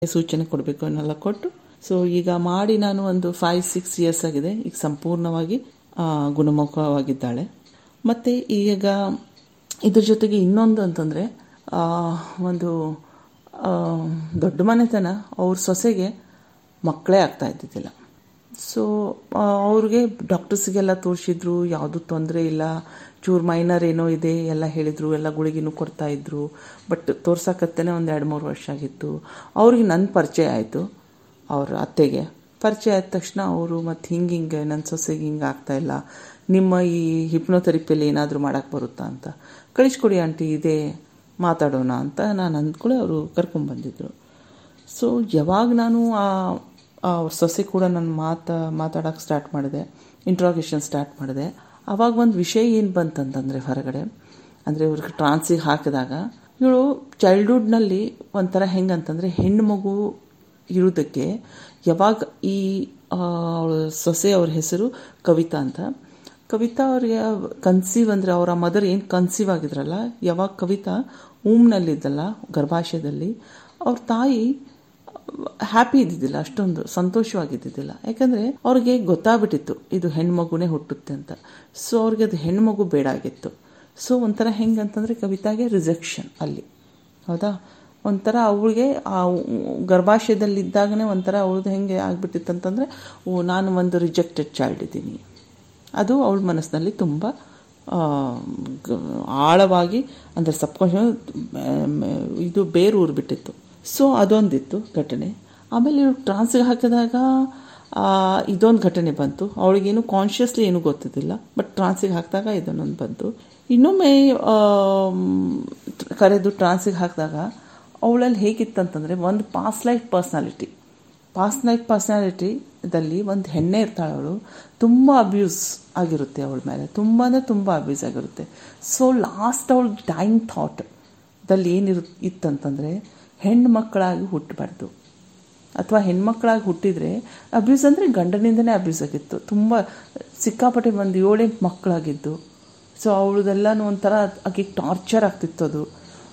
ಸೂಚನೆ ಕೊಡಬೇಕು ಅನ್ನೆಲ್ಲ ಕೊಟ್ಟು, ಸೊ ಈಗ ಮಾಡಿ ನಾನು ಒಂದು 5-6 ಇಯರ್ಸ್ ಆಗಿದೆ. ಈಗ ಸಂಪೂರ್ಣವಾಗಿ ಗುಣಮುಖವಾಗಿದ್ದಾಳೆ. ಮತ್ತು ಈಗ ಇದ್ರ ಜೊತೆಗೆ ಇನ್ನೊಂದು ಅಂತಂದರೆ, ಒಂದು ದೊಡ್ಡ ಮನೆತನ ಅವ್ರ ಸೊಸೆಗೆ ಮಕ್ಕಳೇ ಆಗ್ತಾ ಇದ್ದಿದ್ದಿಲ್ಲ. ಸೊ ಅವ್ರಿಗೆ ಡಾಕ್ಟರ್ಸಿಗೆಲ್ಲ ತೋರಿಸಿದ್ರು, ಯಾವುದೂ ತೊಂದರೆ ಇಲ್ಲ, ಚೂರು ಮೈನರ್ ಏನೋ ಇದೆ ಎಲ್ಲ ಹೇಳಿದರು, ಎಲ್ಲ ಗುಳಿಗಿನೂ ಕೊಡ್ತಾಯಿದ್ರು. ಬಟ್ ತೋರ್ಸಕತ್ತೇನೆ ಒಂದು 2-3 ವರ್ಷ ಆಗಿತ್ತು. ಅವ್ರಿಗೆ ನನ್ನ ಪರಿಚಯ ಆಯಿತು, ಅವ್ರ ಅತ್ತೆಗೆ ಪರಿಚಯ ಆದ ತಕ್ಷಣ ಅವರು ಮತ್ತು ಹಿಂಗೆ ನನ್ನ ಸೊಸೆಗೆ ಹಿಂಗೆ ಆಗ್ತಾಯಿಲ್ಲ, ನಿಮ್ಮ ಈ ಹಿಪ್ನೋಥೆರಪಿಯಲ್ಲಿ ಏನಾದರೂ ಮಾಡೋಕ್ಕೆ ಬರುತ್ತಾ ಅಂತ, ಕಳಿಸ್ಕೊಡಿ ಆಂಟಿ, ಇದೆ ಮಾತಾಡೋಣ ಅಂತ ನಾನು ಅಂದ್ಕೊಳ್ಳಿ ಅವರು ಕರ್ಕೊಂಡ್ಬಂದಿದ್ರು. ಸೊ ಯಾವಾಗ ನಾನು ಅವ್ರ ಸೊಸೆ ಕೂಡ ನಾನು ಮಾತಾಡೋಕ್ಕೆ ಸ್ಟಾರ್ಟ್ ಮಾಡಿದೆ, ಇಂಟ್ರಾಗೇಷನ್ ಸ್ಟಾರ್ಟ್ ಮಾಡಿದೆ, ಆವಾಗ ಒಂದು ವಿಷಯ ಏನು ಬಂತಂತಂದರೆ ಹೊರಗಡೆ, ಅಂದರೆ ಇವ್ರಿಗೆ ಟ್ರಾನ್ಸಿಗೆ ಹಾಕಿದಾಗ ಇವಳು ಚೈಲ್ಡ್ಹುಡ್ನಲ್ಲಿ ಒಂಥರ ಹೆಂಗಂತಂದರೆ ಹೆಣ್ಣು ಮಗು ಇರೋದಕ್ಕೆ ಯಾವಾಗ ಈ ಸೊಸೆ ಅವ್ರ ಹೆಸರು ಕವಿತಾ ಅಂತ. ಕವಿತಾ ಅವ್ರಿಗೆ ಕನ್ಸೀವ್ ಅಂದರೆ ಅವರ ಮದರ್ ಏನು ಕನ್ಸೀವ್ ಆಗಿದ್ರಲ್ಲ, ಯಾವಾಗ ಕವಿತಾ ಊಮ್ನಲ್ಲಿದ್ದಲ್ಲ ಗರ್ಭಾಶಯದಲ್ಲಿ, ಅವ್ರ ತಾಯಿ ಹ್ಯಾಪಿ ಇದ್ದಿದ್ದಿಲ್ಲ, ಅಷ್ಟೊಂದು ಸಂತೋಷವಾಗಿದ್ದಿದ್ದಿಲ್ಲ. ಯಾಕಂದರೆ ಅವ್ರಿಗೆ ಗೊತ್ತಾಗ್ಬಿಟ್ಟಿತ್ತು ಇದು ಹೆಣ್ಮಗುನೇ ಹುಟ್ಟುತ್ತೆ ಅಂತ. ಸೊ ಅವ್ರಿಗೆ ಅದು ಹೆಣ್ಮಗು ಬೇಡ ಆಗಿತ್ತು. ಸೊ ಒಂಥರ ಹೆಂಗಂತಂದರೆ ಕವಿತಾಗೆ ರಿಜೆಕ್ಷನ್ ಅಲ್ಲಿ, ಹೌದಾ, ಒಂಥರ ಅವಳಿಗೆ ಆ ಗರ್ಭಾಶಯದಲ್ಲಿದ್ದಾಗನೇ ಒಂಥರ ಅವ್ರದ್ದು ಹೆಂಗೆ ಆಗ್ಬಿಟ್ಟಿತ್ತು ಅಂತಂದರೆ, ನಾನು ಒಂದು ರಿಜೆಕ್ಟೆಡ್ ಚೈಲ್ಡ್ ಇದ್ದೀನಿ. ಅದು ಅವಳ ಮನಸ್ಸಿನಲ್ಲಿ ತುಂಬ ಆಳವಾಗಿ ಅಂದರೆ ಸಬ್ಕಾನ್ಷಿಯಸ್ ಇದು ಬೇರೂರ್ಬಿಟ್ಟಿತ್ತು. ಸೊ ಅದೊಂದಿತ್ತು ಘಟನೆ. ಆಮೇಲೆ ಇವ್ರು ಟ್ರಾನ್ಸ್ಗೆ ಹಾಕಿದಾಗ ಇದೊಂದು ಘಟನೆ ಬಂತು. ಅವಳಿಗೇನು ಕಾನ್ಷಿಯಸ್ಲಿ ಏನೂ ಗೊತ್ತಿದ್ದಿಲ್ಲ, ಬಟ್ ಟ್ರಾನ್ಸಿಗೆ ಹಾಕಿದಾಗ ಇದನ್ನೊಂದು ಬಂತು. ಇನ್ನೊಮ್ಮೆ ಕರೆದು ಟ್ರಾನ್ಸಿಗೆ ಹಾಕಿದಾಗ ಅವಳಲ್ಲಿ ಹೇಗಿತ್ತಂತಂದರೆ, ಒಂದು ಪಾಸ್ಟ್ ಲೈಫ್ ಪರ್ಸ್ನಾಲಿಟಿದಲ್ಲಿ ಒಂದು ಹೆಣ್ಣೆ ಇರ್ತಾಳೆ, ಅವಳು ತುಂಬ ಅಬ್ಯೂಸ್ ಆಗಿರುತ್ತೆ ಅವಳ ಮೇಲೆ, ತುಂಬ ಅಂದರೆ ತುಂಬ ಅಬ್ಯೂಸ್ ಆಗಿರುತ್ತೆ. ಸೊ ಲಾಸ್ಟ್ ಅವಳು ಡೈಯಿಂಗ್ ಥಾಟ್ದಲ್ಲಿ ಇತ್ತಂತಂದರೆ, ಹೆಣ್ಣು ಮಕ್ಕಳಾಗಿ ಹುಟ್ಟಬಾರ್ದು, ಅಥವಾ ಹೆಣ್ಮಕ್ಳಾಗಿ ಹುಟ್ಟಿದರೆ ಅಬ್ಯೂಸ್ ಅಂದರೆ ಗಂಡನಿಂದನೇ ಅಬ್ಯೂಸ್ ಆಗಿತ್ತು, ತುಂಬ ಸಿಕ್ಕಾಪಟ್ಟೆ ಒಂದು 7-8 ಮಕ್ಕಳಾಗಿದ್ದು. ಸೊ ಅವಳದೆಲ್ಲನೂ ಒಂಥರ ಆಕೆ ಟಾರ್ಚರ್ ಆಗ್ತಿತ್ತು. ಅದು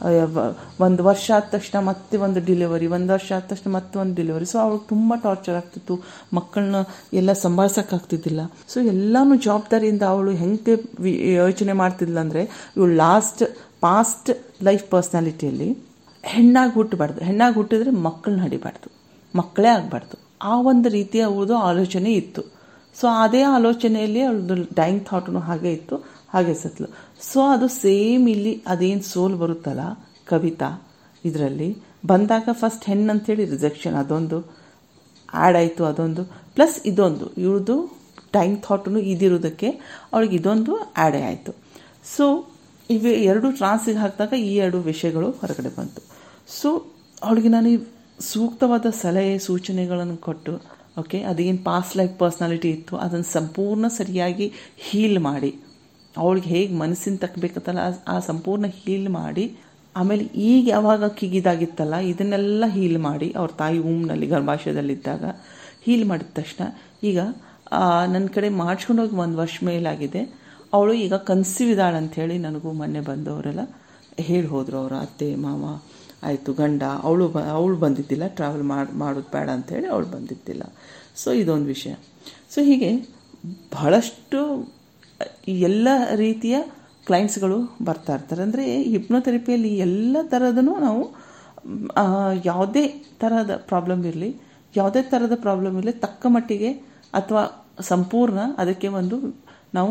1 ವರ್ಷ ಆದ ತಕ್ಷಣ ಮತ್ತೆ ಒಂದು ಡಿಲಿವರಿ, 1 ವರ್ಷ ಆದ ತಕ್ಷಣ ಮತ್ತೆ ಒಂದು ಡಿಲಿವರಿ. ಸೊ ಅವಳಿಗೆ ತುಂಬ ಟಾರ್ಚರ್ ಆಗ್ತಿತ್ತು, ಮಕ್ಕಳನ್ನ ಎಲ್ಲ ಸಂಭಾಳಿಸೋಕ್ಕಾಗ್ತಿದ್ದಿಲ್ಲ. ಸೊ ಎಲ್ಲನೂ ಜವಾಬ್ದಾರಿಯಿಂದ ಅವಳು ಹೆಂಗೆ ಯೋಚನೆ ಮಾಡ್ತಿದ್ಲ ಅಂದರೆ, ಇವಳು ಪಾಸ್ಟ್ ಲೈಫ್ ಪರ್ಸ್ನಾಲಿಟಿಯಲ್ಲಿ ಹೆಣ್ಣಾಗಿ ಹುಟ್ಟಿದ್ರೆ ಮಕ್ಕಳನ್ನ ಹಡಿಬಾರ್ದು, ಮಕ್ಕಳೇ ಆಗಬಾರ್ದು, ಆ ಒಂದು ರೀತಿಯ ಅವಳದು ಆಲೋಚನೆ ಇತ್ತು. ಸೊ ಅದೇ ಆಲೋಚನೆಯಲ್ಲಿ ಅವಳದು ಡೈಯಿಂಗ್ ಥಾಟ್ನು ಹಾಗೆ ಇತ್ತು, ಹಾಗೆ ಸತ್ಲು. ಸೊ ಅದು ಸೇಮ್ ಇಲ್ಲಿ ಅದೇನು ಸೋಲ್ ಬರುತ್ತಲ್ಲ ಕವಿತಾ ಇದರಲ್ಲಿ ಬಂದಾಗ, ಫಸ್ಟ್ ಹೆಣ್ಣು ಅಂತೇಳಿ ರಿಜೆಕ್ಷನ್ ಅದೊಂದು ಆ್ಯಡ್ ಆಯಿತು, ಅದೊಂದು ಪ್ಲಸ್ ಇದೊಂದು ಇವಳದು ಡೈಯಿಂಗ್ ಥಾಟ್ನು ಇದಿರೋದಕ್ಕೆ ಅವಳಿಗೆ ಇದೊಂದು ಆ್ಯಡೇ ಆಯಿತು. ಸೊ ಇವೆ ಎರಡು ಟ್ರಾನ್ಸಿಗೆ ಹಾಕಿದಾಗ ಈ 2 ವಿಷಯಗಳು ಹೊರಗಡೆ ಬಂತು. ಸೊ ಅವಳಿಗೆ ನಾನು ಸೂಕ್ತವಾದ ಸಲಹೆ ಸೂಚನೆಗಳನ್ನು ಕೊಟ್ಟು, ಓಕೆ, ಅದೇನು ಪಾಸ್ಟ್ ಲೈಫ್ ಪರ್ಸ್ನಾಲಿಟಿ ಇತ್ತು ಅದನ್ನು ಸಂಪೂರ್ಣ ಸರಿಯಾಗಿ ಹೀಲ್ ಮಾಡಿ, ಅವಳಿಗೆ ಹೇಗೆ ಮನಸ್ಸಿನ ತಕ್ಕಬೇಕತ್ತಲ್ಲ ಆ ಸಂಪೂರ್ಣ ಹೀಲ್ ಮಾಡಿ, ಆಮೇಲೆ ಈಗ ಯಾವಾಗ ಕಿಗಿದಾಗಿತ್ತಲ್ಲ ಇದನ್ನೆಲ್ಲ ಹೀಲ್ ಮಾಡಿ, ಅವ್ರ ತಾಯಿ ಊಮ್ನಲ್ಲಿ ಗರ್ಭಾಶಯದಲ್ಲಿದ್ದಾಗ ಹೀಲ್ ಮಾಡಿದ ತಕ್ಷಣ ಈಗ ನನ್ನ ಕಡೆ ಮಾಡಿಸ್ಕೊಂಡೋಗಿ 1 ವರ್ಷ ಮೇಲಾಗಿದೆ. ಅವಳು ಈಗ ಕನ್ಸೀವ್ ಇದ್ದಾಳೆ ಅಂಥೇಳಿ ನನಗೂ ಮೊನ್ನೆ ಬಂದವರೆಲ್ಲ ಹೇಳಿ ಹೋದರು, ಅವರ ಅತ್ತೆ ಮಾವ ಆಯಿತು, ಗಂಡ, ಅವಳು ಬಂದಿದ್ದಿಲ್ಲ, ಟ್ರಾವೆಲ್ ಮಾಡೋದು ಬೇಡ ಅಂಥೇಳಿ ಅವಳು ಬಂದಿದ್ದಿಲ್ಲ. ಸೊ ಇದೊಂದು ವಿಷಯ. ಸೊ ಹೀಗೆ ಬಹಳಷ್ಟು ಎಲ್ಲ ರೀತಿಯ ಕ್ಲೈಂಟ್ಸ್ಗಳು ಬರ್ತಾ ಇರ್ತಾರೆ. ಅಂದರೆ ಹಿಪ್ನೋಥೆರಪಿಯಲ್ಲಿ ಎಲ್ಲ ಥರದೂ ನಾವು ಯಾವುದೇ ಥರದ ಪ್ರಾಬ್ಲಮ್ ಇರಲಿ ತಕ್ಕ ಮಟ್ಟಿಗೆ ಅಥವಾ ಸಂಪೂರ್ಣ ಅದಕ್ಕೆ ಒಂದು ನಾವು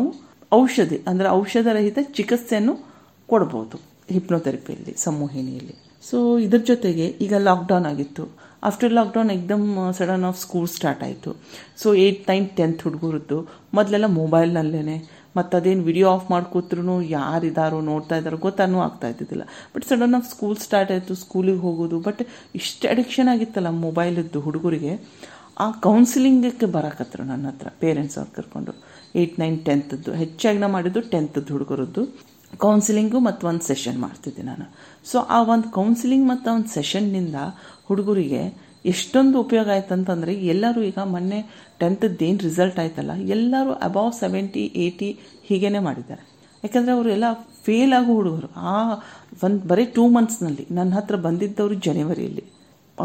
ಔಷಧರಹಿತ ಚಿಕಿತ್ಸೆಯನ್ನು ಕೊಡ್ಬೋದು ಹಿಪ್ನೋಥೆರಪಿಯಲ್ಲಿ, ಸಂಮೋಹಿನಿಯಲ್ಲಿ. ಸೊ ಇದ್ರ ಜೊತೆಗೆ ಈಗ ಲಾಕ್ಡೌನ್ ಆಗಿತ್ತು. ಆಫ್ಟರ್ ಲಾಕ್ಡೌನ್ ಎಕ್ದಮ್ ಸಡನ್ ಆಫ್ ಸ್ಕೂಲ್ ಸ್ಟಾರ್ಟ್ ಆಯಿತು. ಸೊ 8th 9th 10th ಹುಡುಗರದ್ದು ಮೊದಲೆಲ್ಲ ಮೊಬೈಲ್ನಲ್ಲೇ, ಮತ್ತು ಅದೇನು ವಿಡಿಯೋ ಆಫ್ ಮಾಡ್ಕೋತ್ರೂ ಯಾರಿದ್ದಾರೋ ನೋಡ್ತಾ ಇದ್ದಾರೋ ಗೊತ್ತಾನೂ ಆಗ್ತಾ ಇದ್ದಿದ್ದಿಲ್ಲ. But sudden of school start ಆಯಿತು, ಸ್ಕೂಲಿಗೆ ಹೋಗೋದು. ಬಟ್ ಇಷ್ಟು ಅಡಿಕ್ಷನ್ ಆಗಿತ್ತಲ್ಲ ಮೊಬೈಲದ್ದು ಹುಡುಗರಿಗೆ, ಆ ಕೌನ್ಸಿಲಿಂಗಕ್ಕೆ ಬರಕತ್ತರು ನನ್ನ ಹತ್ರ ಪೇರೆಂಟ್ಸ್ ಅವ್ರು ಕರ್ಕೊಂಡು. 8th 9th 10th ಹೆಚ್ಚಾಗಿ ನಾ ಮಾಡಿದ್ದು 10th ಹುಡುಗರದ್ದು ಕೌನ್ಸಿಲಿಂಗು ಮತ್ತು ಒಂದು ಸೆಷನ್ ಮಾಡ್ತಿದ್ದೆ ನಾನು. ಸೊ ಆ ಒಂದು ಕೌನ್ಸಿಲಿಂಗ್ ಮತ್ತು ಒಂದು ಸೆಷನ್ನಿಂದ ಹುಡುಗರಿಗೆ ಎಷ್ಟೊಂದು ಉಪಯೋಗ ಆಯ್ತು ಅಂತಂದರೆ, ಎಲ್ಲರೂ ಈಗ ಮೊನ್ನೆ 10th ಏನು ರಿಸಲ್ಟ್ ಆಯ್ತಲ್ಲ, ಎಲ್ಲರೂ ಅಬೌವ್ 70 80 ಹೀಗೇ ಮಾಡಿದ್ದಾರೆ. ಯಾಕಂದರೆ ಅವರೆಲ್ಲ ಫೇಲ್ ಆಗೋ ಹುಡುಗರು. ಬರೀ 2 monthsನಲ್ಲಿ ನನ್ನ ಹತ್ರ ಬಂದಿದ್ದವರು ಜನವರಿಯಲ್ಲಿ